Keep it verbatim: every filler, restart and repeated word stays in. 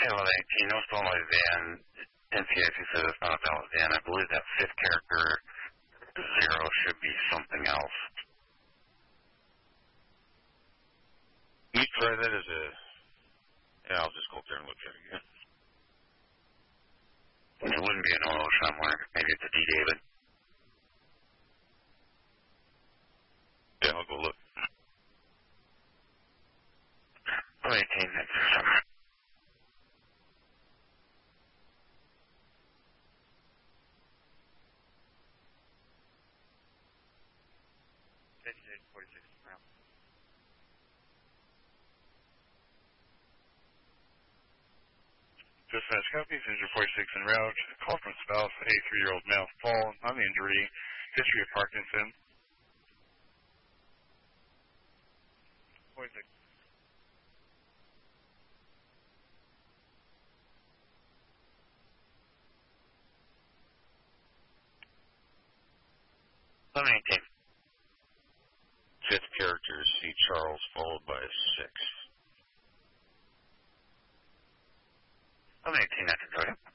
L eighteen, no stolen my van. N C I C said it's not a valid van. I believe that fifth character zero should be something else. You try that as a... Yeah, I'll just go up there and look at it again. It wouldn't be an O somewhere. Maybe it's a D. David. Yeah, I'll go look. L eighteen, that's something. forty-six round. Dispatch copy, Center forty-six en route. Call from spouse, a three-year-old male fall on the injury. History of Parkinson. forty-six. eleven eighteen. Fifth character is C. Charles, followed by a six.